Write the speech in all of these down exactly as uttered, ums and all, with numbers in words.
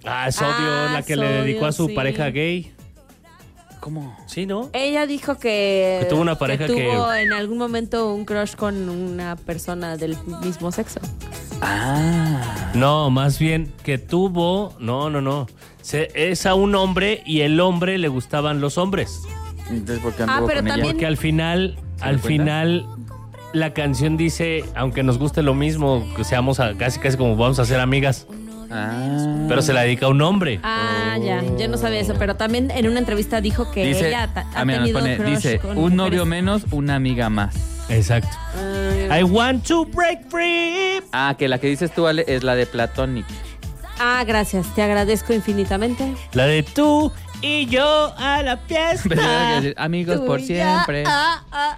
Ah, es Odio, Ah, la que es le dedicó Odio, a su sí. pareja gay. ¿Cómo? Sí, ¿no? Ella dijo que, Que tuvo una pareja que tuvo que- en algún momento un crush con una persona del mismo sexo. Ah. No, más bien que tuvo... No, no, no. Se- es a un hombre y el hombre le gustaban los hombres. Entonces, ¿por qué Ah, anduvo pero con ella? también- Porque al final, al cuenta? final, la canción dice, aunque nos guste lo mismo, que seamos a- casi casi como vamos a ser amigas, Ah. pero se la dedica a un hombre. Ah, ya, yo no sabía eso, pero también en una entrevista dijo que Dice, ella ta- ha ah, mira, nos tenido pone, crush dice, con un novio mujeres. menos, una amiga más. Exacto. Ah, I want to break free. Ah, que la que dices tú, Ale, es la de Platonic. Ah, gracias, te agradezco infinitamente. La de tú y yo a la Pero fiesta. era que decir, amigos por Tú ya, siempre. ah, ah.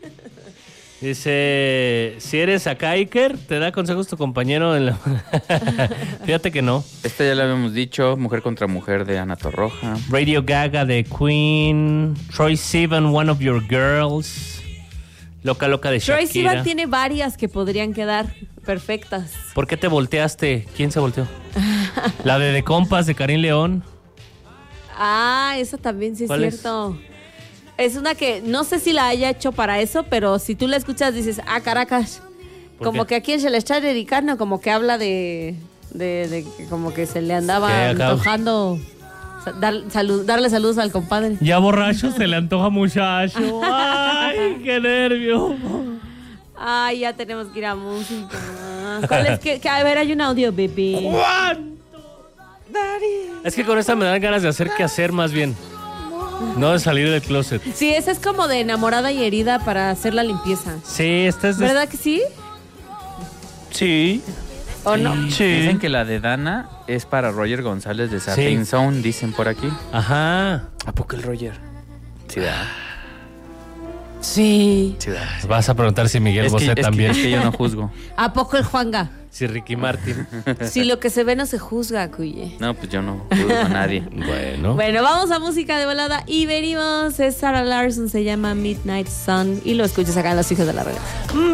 Dice, si eres acá Iker, te da consejos tu compañero en la... Fíjate que no. Esta ya la habíamos dicho, Mujer contra Mujer de Ana Torroja. Radio Gaga de Queen, Troye Sivan, One of Your Girls, Loca Loca de Shakira. Troye Sivan tiene varias que podrían quedar perfectas. ¿Por qué te volteaste? ¿Quién se volteó? La de De Compas de Karim León. Ah, esa también sí es ¿Cuál es? cierto. Es una que no sé si la haya hecho para eso, pero si tú la escuchas dices, ah, Caracas. ¿Por Como qué? que aquí en el está dedicando, como que habla de, de, de que como que se le andaba ¿Qué acá? antojando sa- dar, salud, darle saludos al compadre. Ya borracho se le antoja muchacho. Ay, qué nervio. Ay, ya tenemos que ir a música. ¿Cuál es que, que- a ver, hay un audio, baby. Es que con esta me dan ganas de hacer qué hacer más bien. No de salir del closet. Sí, esa es como de enamorada y herida para hacer la limpieza. Sí, esta es de... ¿Verdad que sí? Sí. ¿O no? Sí. Dicen que la de Dana es para Roger González de Satin Sí. Zone, dicen por aquí. Ajá. ¿A poco el Roger? Sí, da. Sí. Sí, da. Vas a preguntar si Miguel Es que, Bosé es que- también. es que yo no juzgo. ¿A poco el Juanga? Si Ricky Martin. Si lo que se ve no se juzga, cuye. No, pues yo no juzgo a nadie. Bueno. Bueno, vamos a música de volada y venimos. Es Sarah Larson, se llama Midnight Sun y lo escuchas acá en Los Hijos de la Red.